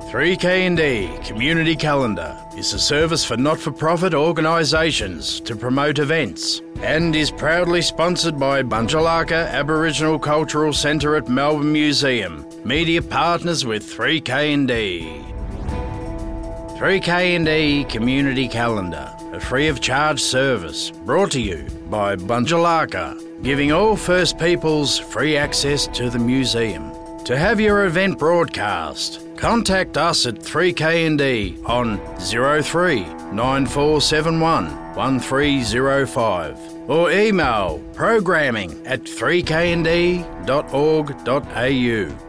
3K&D Community Calendar is a service for not-for-profit organisations to promote events and is proudly sponsored by Bunjalaka Aboriginal Cultural Centre at Melbourne Museum, media partners with 3K&D. 3K&D Community Calendar, a free-of-charge service brought to you by Bunjalaka, giving all First Peoples free access to the museum. To have your event broadcast, contact us at 3K&D on 03 9471 1305 or email programming@3knd.org.au.